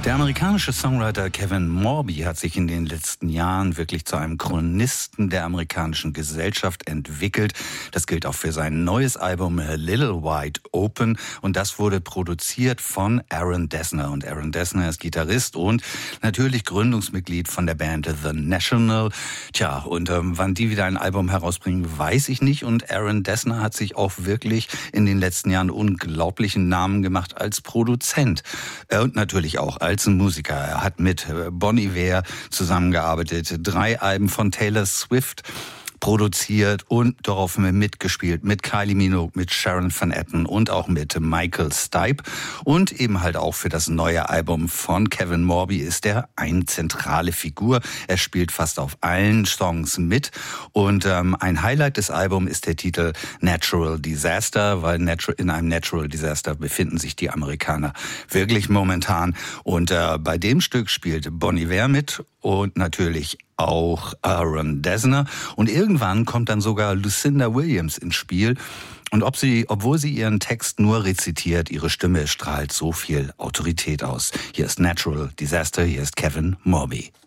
Der amerikanische Songwriter Kevin Morby hat sich in den letzten Jahren wirklich zu einem Chronisten der amerikanischen Gesellschaft entwickelt. Das gilt auch für sein neues Album Little Wide Open und das wurde produziert von Aaron Dessner. Und Aaron Dessner ist Gitarrist und natürlich Gründungsmitglied von der Band The National. Tja, und wann die wieder ein Album herausbringen, weiß ich nicht. Und Aaron Dessner hat sich auch wirklich in den letzten Jahren unglaublichen Namen gemacht als Produzent und natürlich auch als Musiker. Er hat mit Bon Iver zusammengearbeitet, 3 Alben von Taylor Swift produziert und darauf mitgespielt mit Kylie Minogue, mit Sharon Van Etten und auch mit Michael Stipe. Und eben halt auch für das neue Album von Kevin Morby ist er eine zentrale Figur. Er spielt fast auf allen Songs mit. Und ein Highlight des Albums ist der Titel Natural Disaster, weil in einem Natural Disaster befinden sich die Amerikaner wirklich momentan. Und bei dem Stück spielt Bon Iver mit und natürlich auch Aaron Dessner. Und irgendwann kommt dann sogar Lucinda Williams ins Spiel. Und obwohl sie ihren Text nur rezitiert, ihre Stimme strahlt so viel Autorität aus. Hier ist Natural Disaster, hier ist Kevin Morby.